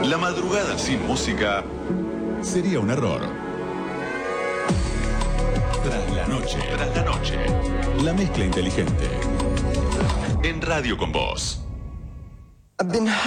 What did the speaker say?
La madrugada sin música sería un error. Tras la noche. Tras la noche. La mezcla inteligente. En Radio con Vos.